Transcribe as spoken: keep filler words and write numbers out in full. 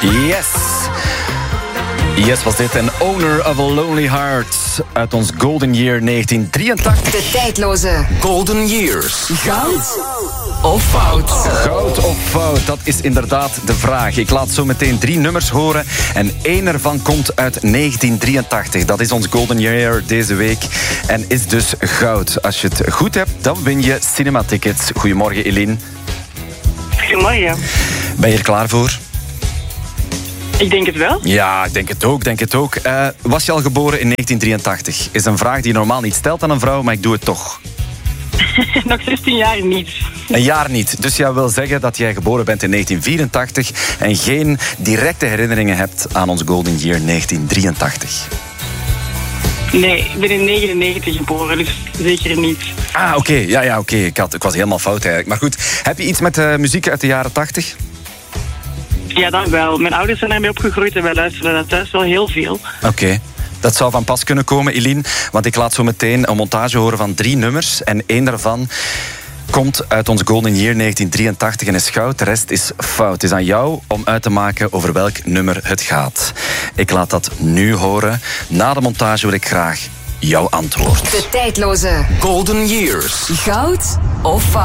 Yes. Yes, was dit een Owner of a Lonely Heart uit ons Golden Year negentien drieëntachtig. De tijdloze Golden Years. Goud of fout? Goud of fout, dat is inderdaad de vraag. Ik laat zo meteen drie nummers horen en één ervan komt uit negentien drieëntachtig. Dat is ons Golden Year deze week en is dus goud. Als je het goed hebt, dan win je cinematickets. Goedemorgen, Eline. Goedemorgen. Ben je er klaar voor? Ik denk het wel. Ja, ik denk het ook, denk het ook. Uh, was je al geboren in negentien drieëntachtig? Is een vraag die je normaal niet stelt aan een vrouw, maar ik doe het toch. Nog zestien jaar niet. Een jaar niet. Dus jij wil zeggen dat jij geboren bent in negentien vierentachtig en geen directe herinneringen hebt aan ons Golden Year negentien drieëntachtig. Nee, ik ben in negenennegentig geboren, dus zeker niet. Ah, oké. Okay. Ja, ja, oké. Okay. Ik, ik was helemaal fout eigenlijk. Maar goed, heb je iets met uh, muziek uit de jaren tachtig? Ja, dat wel. Mijn ouders zijn daarmee opgegroeid en wij luisteren dat thuis wel heel veel. Oké. Okay. Dat zou van pas kunnen komen, Eline. Want ik laat zo meteen een montage horen van drie nummers. En één daarvan komt uit ons Golden Year negentien drieëntachtig en is goud. De rest is fout. Het is aan jou om uit te maken over welk nummer het gaat. Ik laat dat nu horen. Na de montage wil ik graag jouw antwoord. De tijdloze Golden Years. Goud of fout?